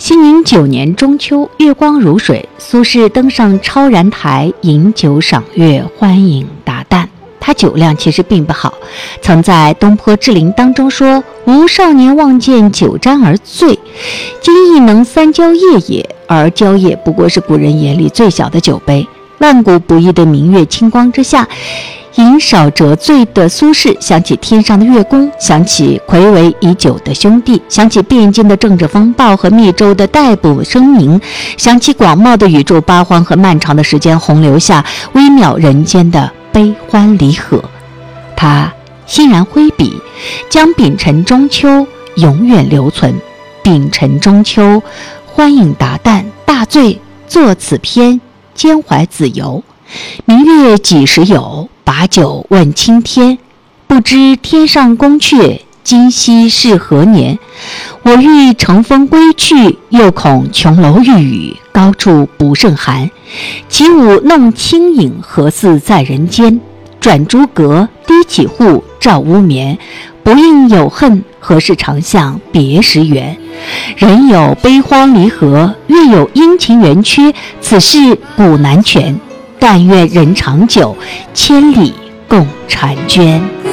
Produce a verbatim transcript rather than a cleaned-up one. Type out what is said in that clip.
熙宁九年中秋，月光如水，苏轼登上超然台饮酒赏月，欢饮达旦。他酒量其实并不好，曾在《东坡志林》当中说：“吾少年望见酒沾而醉，今亦能三浇液也。”而浇液不过是古人眼里最小的酒杯。万古不易的明月清光之下，饮少辄醉的苏轼想起天上的月宫，想起睽违已久的兄弟，想起汴京的政治风暴和密州的逮捕声明，想起广袤的宇宙八荒和漫长的时间洪流下微渺人间的悲欢离合。他欣然挥笔，将丙辰中秋永远留存。丙辰中秋，欢饮达旦，大醉作此篇，兼怀子由。明月几时有？把酒问青天。不知天上宫阙，今夕是何年？我欲乘风归去，又恐琼楼玉宇，高处不胜寒。起舞弄清影，何似在人间？转朱阁，低绮户，照屋眠。不应有恨，何事长向别时圆？人有悲欢离合，月有阴晴圆缺，此事古难全。但愿人长久，千里共婵娟。